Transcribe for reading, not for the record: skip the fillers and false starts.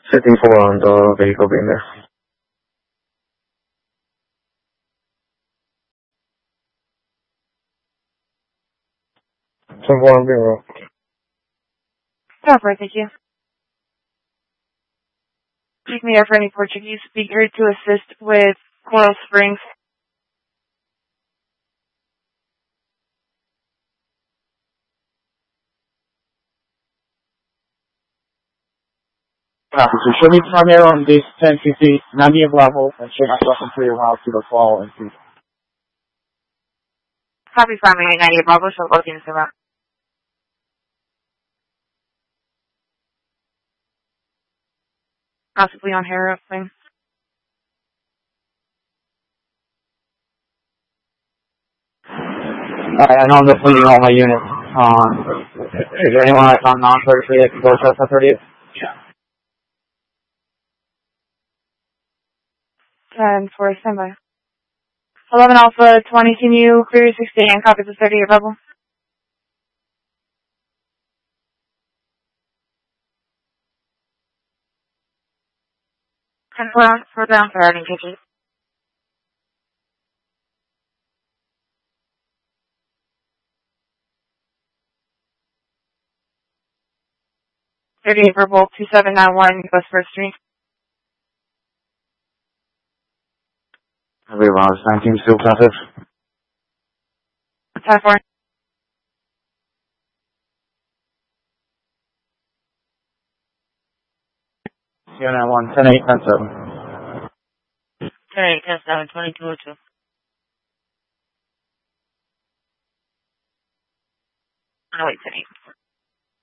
54 on the vehicle being there. 10-4 on being roll. Copy, thank you. Keep me there for any Portuguese speaker to assist with Coral Springs. So show me primero on this 1050, nadie level, and show my question for your house to the fall and see. Copy primary, 90 Bravo, so go tienes que va. Possibly on hair thing. Alright, I know I'm depleting all my units. Is there anyone that's on non-33 that can go to the 30th? Yeah. 10 for standby. 11 Alpha 20, can you clear 60 and copy the 30 Rebel? 10 for down for routing KG. 38 Verbal 2791 West 1st Street. I believe I was 19 still traffic. 10-4. Unit 1, 10-8, 10-7. 10-8, 10-7, 2202. Oh, wait, 10-8.